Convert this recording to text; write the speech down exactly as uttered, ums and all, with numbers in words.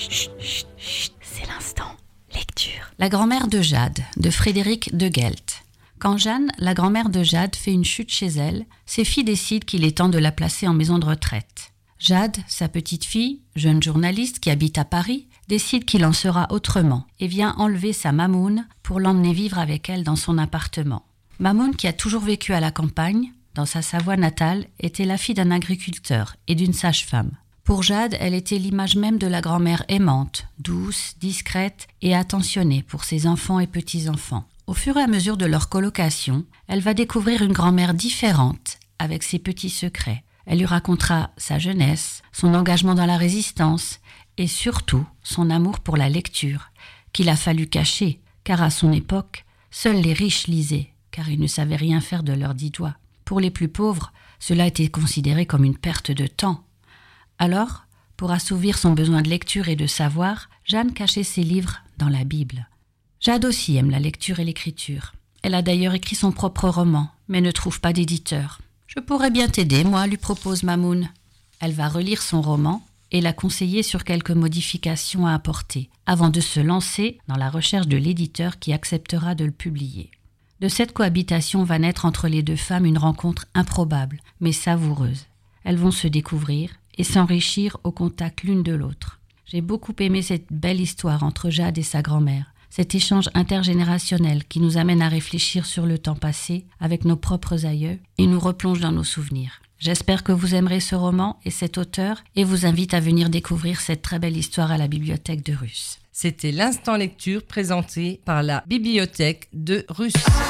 Chut, chut, chut, c'est l'instant lecture. La grand-mère de Jade, de Frédéric de Gelt. Quand Jeanne, la grand-mère de Jade, fait une chute chez elle, ses filles décident qu'il est temps de la placer en maison de retraite. Jade, sa petite fille, jeune journaliste qui habite à Paris, décide qu'il en sera autrement et vient enlever sa Mamoune pour l'emmener vivre avec elle dans son appartement. Mamoune, qui a toujours vécu à la campagne, dans sa Savoie natale, était la fille d'un agriculteur et d'une sage-femme. Pour Jade, elle était l'image même de la grand-mère aimante, douce, discrète et attentionnée pour ses enfants et petits-enfants. Au fur et à mesure de leur colocation, elle va découvrir une grand-mère différente, avec ses petits secrets. Elle lui racontera sa jeunesse, son engagement dans la résistance et surtout son amour pour la lecture, qu'il a fallu cacher, car à son époque, seuls les riches lisaient, car ils ne savaient rien faire de leurs dix doigts. Pour les plus pauvres, cela était considéré comme une perte de temps. Alors, pour assouvir son besoin de lecture et de savoir, Jeanne cachait ses livres dans la Bible. Jade aussi aime la lecture et l'écriture. Elle a d'ailleurs écrit son propre roman, mais ne trouve pas d'éditeur. « Je pourrais bien t'aider, moi », lui propose Mamoune. Elle va relire son roman et la conseiller sur quelques modifications à apporter, avant de se lancer dans la recherche de l'éditeur qui acceptera de le publier. De cette cohabitation va naître entre les deux femmes une rencontre improbable, mais savoureuse. Elles vont se découvrir et s'enrichir au contact l'une de l'autre. J'ai beaucoup aimé cette belle histoire entre Jade et sa grand-mère, cet échange intergénérationnel qui nous amène à réfléchir sur le temps passé avec nos propres aïeux et nous replonge dans nos souvenirs. J'espère que vous aimerez ce roman et cet auteur et vous invite à venir découvrir cette très belle histoire à la bibliothèque de Russe. C'était l'instant lecture présenté par la bibliothèque de Russe.